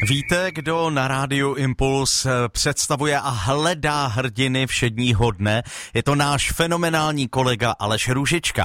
Víte, kdo na rádiu Impuls představuje a hledá hrdiny všedního dne? Je to náš fenomenální kolega Aleš Růžička.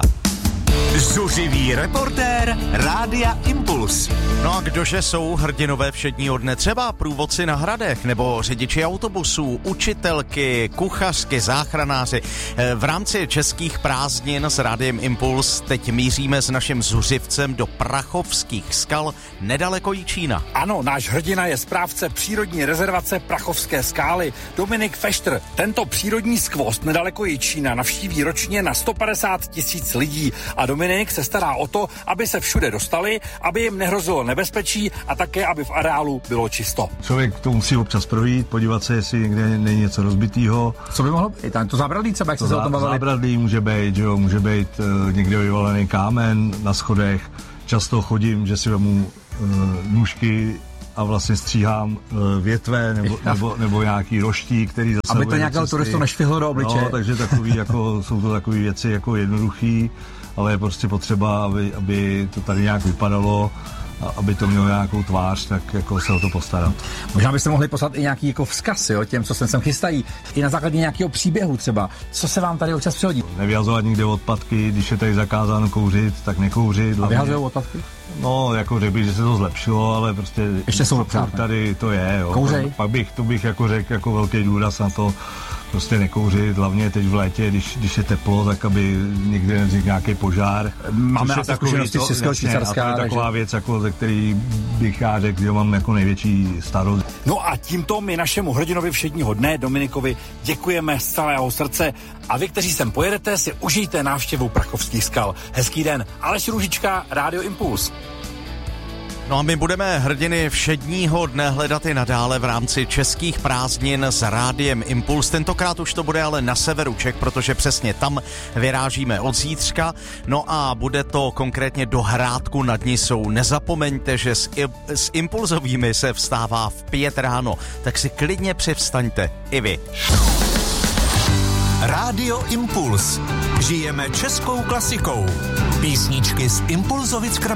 Zuřivý reportér Rádia Impuls. No a kdože jsou hrdinové všedního dne? Třeba průvodci na hradech, nebo řidiči autobusů, učitelky, kuchařky, záchranáři. V rámci českých prázdnin s Rádiem Impuls teď míříme s naším zuřivcem do Prachovských skal nedaleko Jičína. Ano, náš hrdina je správce přírodní rezervace Prachovské skály, Dominik Feštr. Tento přírodní skvost nedaleko Jičína navštíví ročně na 150 000 lidí a Dominik se stará o to, aby se všude dostali, aby jim nehrozilo nebezpečí a také, aby v areálu bylo čisto. Člověk to musí občas projít, podívat se, jestli někde není něco rozbitýho. Co by mohlo být? Tam to zábradlí třeba, jak se o tom bavili? Zábradlí může být, jo, může být někde vyvalený kámen na schodech. Často chodím, že si vemu nůžky a vlastně stříhám větve nebo nějaký roští, který zase... Aby to nějakého turistu nešvihlo do obličeje. No, takže jsou to takové věci jako jednoduchý, ale je prostě potřeba, aby to tady nějak vypadalo, aby to mělo nějakou tvář, tak jako se o to postarat. Možná byste mohli poslat i nějaký jako vzkaz, jo, těm, co se sem chystají, i na základě nějakého příběhu třeba. Co se vám tady občas přihodí? Nevyhazovat nikde odpadky, když je tady zakázáno kouřit, tak nekouřit. A vyhazují odpadky? No, jako řekl bych, že se to zlepšilo, ale prostě... Ještě jsou přátelé. Tady to je, jo. Kouřej? Pak bych jako řekl jako velký důraz na to, prostě nekouřit, hlavně teď v létě, když je teplo, tak aby někde nevznikl nějaký požár. Máme asi zkušenosti z Českého Švýcarska. To je taková věc, jako, ze který bych já řekl, že mám jako největší starost. No a tímto my našemu hrdinovi všedního dne Dominikovi děkujeme z celého srdce a vy, kteří sem pojedete, si užijte návštěvu Prachovských skal. Hezký den, Aleš Růžička, Rádio Impuls. No a my budeme hrdiny všedního dne hledat i nadále v rámci českých prázdnin s Rádiem Impuls. Tentokrát už to bude ale na severu Čech, protože přesně tam vyrážíme od zítřka. No a bude to konkrétně do Hrádku nad Nisou. Nezapomeňte, že s Impulzovými se vstává v 5 ráno, tak si klidně přivstaňte i vy. Rádio Impuls. Žijeme českou klasikou. Písničky z Impulzovic